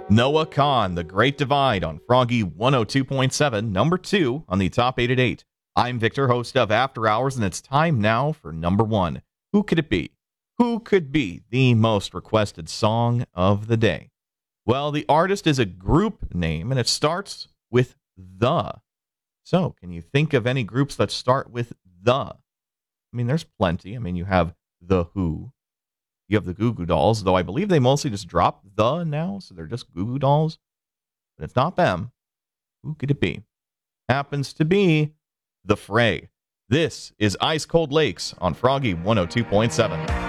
Noah Kahn, The Great Divide on Froggy 102.7, number 2 on the top 8 at 8. I'm Victor, host of After Hours, and it's time now for number 1. Who could it be? Who could be the most requested song of the day? Well, the artist is a group name, and it starts with the. So, can you think of any groups that start with the? I mean, there's plenty. I mean, you have The Who. You have the Goo Goo Dolls, though I believe they mostly just drop the now, so they're just Goo Goo Dolls. But it's not them. Who could it be? Happens to be The Fray. This is Ice Cold Lakes on Froggy 102.7.